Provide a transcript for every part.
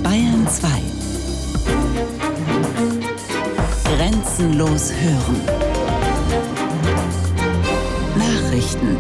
Bayern 2. Grenzenlos hören. Nachrichten.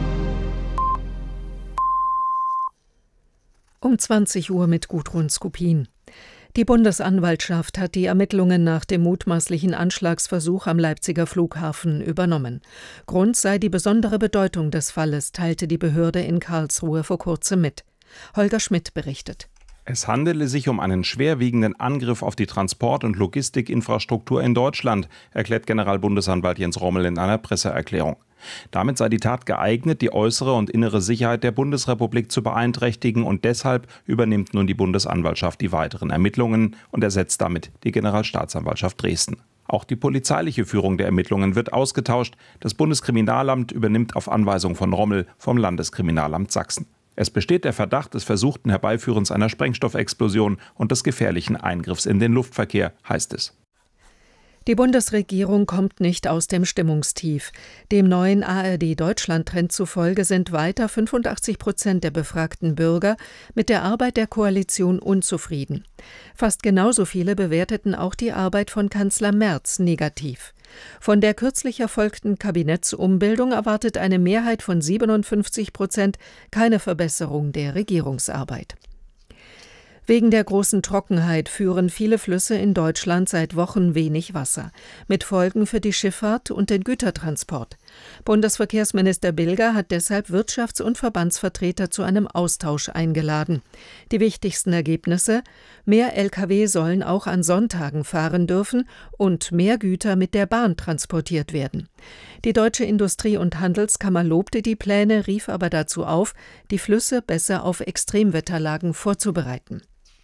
Um 20 Uhr mit Gudrun Skupin. Die Bundesanwaltschaft hat die Ermittlungen nach dem mutmaßlichen Anschlagsversuch am Leipziger Flughafen übernommen. Grund sei die besondere Bedeutung des Falles, teilte die Behörde in Karlsruhe vor kurzem mit. Holger Schmidt berichtet. Es handele sich um einen schwerwiegenden Angriff auf die Transport- und Logistikinfrastruktur in Deutschland, erklärt Generalbundesanwalt Jens Rommel in einer Presseerklärung. Damit sei die Tat geeignet, die äußere und innere Sicherheit der Bundesrepublik zu beeinträchtigen, und deshalb übernimmt nun die Bundesanwaltschaft die weiteren Ermittlungen und ersetzt damit die Generalstaatsanwaltschaft Dresden. Auch die polizeiliche Führung der Ermittlungen wird ausgetauscht. Das Bundeskriminalamt übernimmt auf Anweisung von Rommel vom Landeskriminalamt Sachsen. Es besteht der Verdacht des versuchten Herbeiführens einer Sprengstoffexplosion und des gefährlichen Eingriffs in den Luftverkehr, heißt es. Die Bundesregierung kommt nicht aus dem Stimmungstief. Dem neuen ARD-Deutschland-Trend zufolge sind weiter 85% der befragten Bürger mit der Arbeit der Koalition unzufrieden. Fast genauso viele bewerteten auch die Arbeit von Kanzler Merz negativ. Von der kürzlich erfolgten Kabinettsumbildung erwartet eine Mehrheit von 57% keine Verbesserung der Regierungsarbeit. Wegen der großen Trockenheit führen viele Flüsse in Deutschland seit Wochen wenig Wasser, mit Folgen für die Schifffahrt und den Gütertransport. Bundesverkehrsminister Bilger hat deshalb Wirtschafts- und Verbandsvertreter zu einem Austausch eingeladen. Die wichtigsten Ergebnisse: mehr Lkw sollen auch an Sonntagen fahren dürfen und mehr Güter mit der Bahn transportiert werden. Die Deutsche Industrie- und Handelskammer lobte die Pläne, rief aber dazu auf, die Flüsse besser auf Extremwetterlagen vorzubereiten.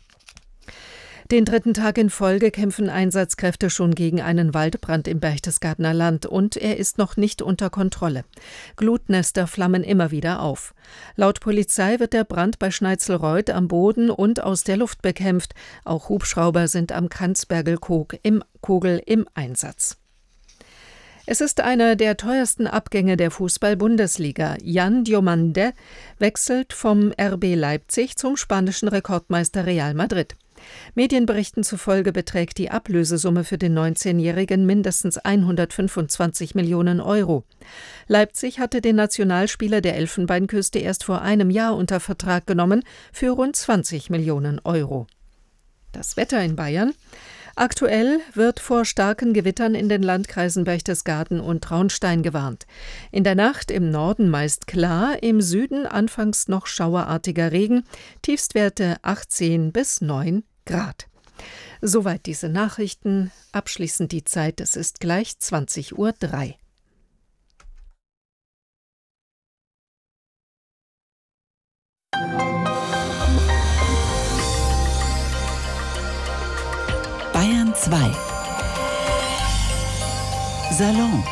Den dritten Tag in Folge kämpfen Einsatzkräfte schon gegen einen Waldbrand im Berchtesgadener Land, und er ist noch nicht unter Kontrolle. Glutnester flammen immer wieder auf. Laut Polizei wird der Brand bei Schneizelreuth am Boden und aus der Luft bekämpft. Auch Hubschrauber sind am Kranzbergel-Kogel im Einsatz. Es ist einer der teuersten Abgänge der Fußball-Bundesliga. Yan Diomande wechselt vom RB Leipzig zum spanischen Rekordmeister Real Madrid. Medienberichten zufolge beträgt die Ablösesumme für den 19-Jährigen mindestens 125 Millionen Euro. Leipzig hatte den Nationalspieler der Elfenbeinküste erst vor einem Jahr unter Vertrag genommen für rund 20 Millionen Euro. Das Wetter in Bayern. Aktuell wird vor starken Gewittern in den Landkreisen Berchtesgaden und Traunstein gewarnt. In der Nacht im Norden meist klar, im Süden anfangs noch schauerartiger Regen, Tiefstwerte 18 bis 9 Grad. Soweit diese Nachrichten, abschließend die Zeit, es ist gleich 20:03 Uhr. Bayern 2. Salon.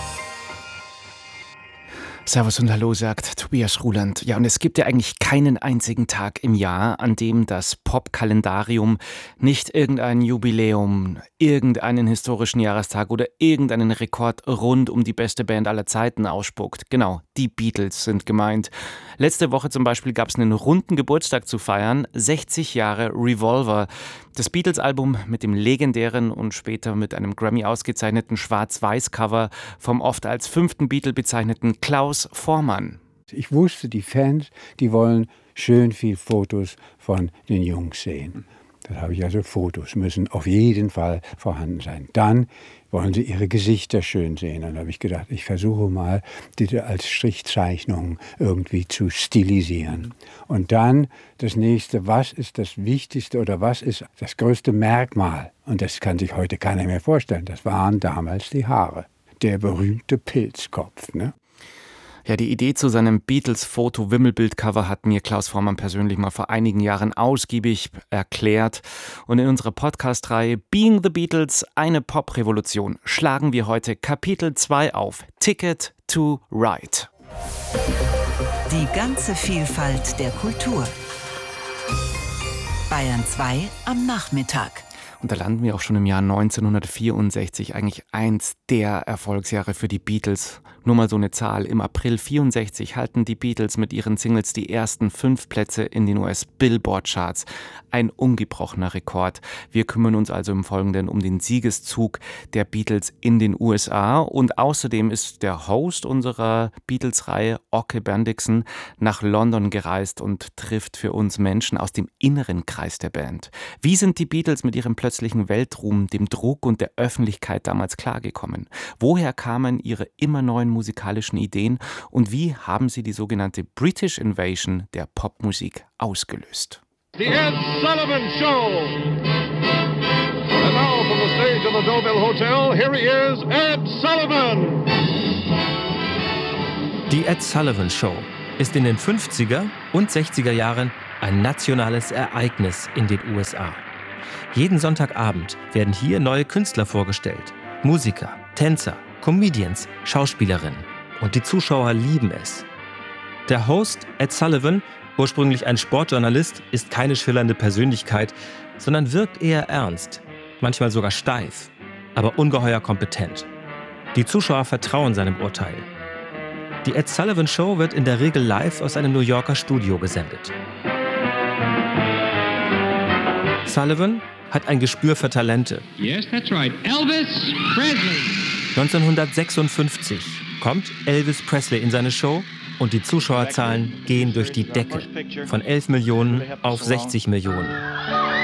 Servus und Hallo, sagt Tobias Ruland. Ja, und es gibt ja eigentlich keinen einzigen Tag im Jahr, an dem das Popkalendarium nicht irgendein Jubiläum, irgendeinen historischen Jahrestag oder irgendeinen Rekord rund um die beste Band aller Zeiten ausspuckt. Genau, die Beatles sind gemeint. Letzte Woche zum Beispiel gab es einen runden Geburtstag zu feiern, 60 Jahre Revolver. Das Beatles-Album mit dem legendären und später mit einem Grammy ausgezeichneten Schwarz-Weiß-Cover vom oft als 5. Beatle bezeichneten Klaus Voormann. Ich wusste, die Fans, die wollen schön viel Fotos von den Jungs sehen. Dann habe ich also Fotos, müssen auf jeden Fall vorhanden sein. Dann wollen sie ihre Gesichter schön sehen. Dann habe ich gedacht, ich versuche mal, die als Strichzeichnung irgendwie zu stilisieren. Und dann das nächste, was ist das Wichtigste oder was ist das größte Merkmal? Und das kann sich heute keiner mehr vorstellen. Das waren damals die Haare. Der berühmte Pilzkopf, ne? Ja, die Idee zu seinem Beatles-Foto-Wimmelbildcover hat mir Klaus Voormann persönlich mal vor einigen Jahren ausgiebig erklärt. Und in unserer Podcast-Reihe Being the Beatles, eine Pop-Revolution, schlagen wir heute Kapitel 2 auf. Ticket to Ride. Die ganze Vielfalt der Kultur. Bayern 2 am Nachmittag. Und da landen wir auch schon im Jahr 1964, eigentlich eins der Erfolgsjahre für die Beatles. Nur mal so eine Zahl. Im April 1964 halten die Beatles mit ihren Singles die ersten 5 Plätze in den US-Billboard-Charts. Ein ungebrochener Rekord. Wir kümmern uns also im Folgenden um den Siegeszug der Beatles in den USA. Und außerdem ist der Host unserer Beatles-Reihe, Ocke Bendixen, nach London gereist und trifft für uns Menschen aus dem inneren Kreis der Band. Wie sind die Beatles mit ihrem plötzlichen Weltruhm, dem Druck und der Öffentlichkeit damals klargekommen? Woher kamen ihre immer neuen musikalischen Ideen und wie haben sie die sogenannte British Invasion der Popmusik ausgelöst? The Ed Sullivan Show. And now from the stage of the Deauville Hotel, here he is, Ed Sullivan. Die Ed Sullivan Show ist in den 50er und 60er Jahren ein nationales Ereignis in den USA. Jeden Sonntagabend werden hier neue Künstler vorgestellt. Musiker, Tänzer, Comedians, Schauspielerinnen. Und die Zuschauer lieben es. Der Host, Ed Sullivan, ursprünglich ein Sportjournalist, ist keine schillernde Persönlichkeit, sondern wirkt eher ernst, manchmal sogar steif, aber ungeheuer kompetent. Die Zuschauer vertrauen seinem Urteil. Die Ed Sullivan Show wird in der Regel live aus einem New Yorker Studio gesendet. Sullivan hat ein Gespür für Talente. Yes, that's right. Elvis Presley. 1956 kommt Elvis Presley in seine Show und die Zuschauerzahlen gehen durch die Decke. Von 11 Millionen auf 60 Millionen.